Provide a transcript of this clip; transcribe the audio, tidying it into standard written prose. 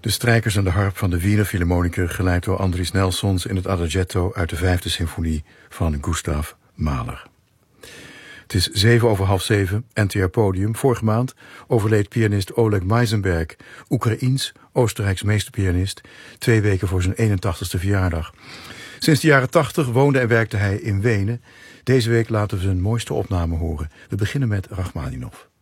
De strijkers en de harp van de Wiener Philharmoniker, geleid door Andris Nelsons in het Adagietto uit de 5e symfonie van Gustav Mahler. Het is 7:06, NTR Podium. Vorige maand overleed pianist Oleg Meisenberg, Oekraïens, Oostenrijks meesterpianist, 2 weken voor zijn 81ste verjaardag. Sinds de jaren 80 woonde en werkte hij in Wenen. Deze week laten we zijn mooiste opname horen. We beginnen met Rachmaninov.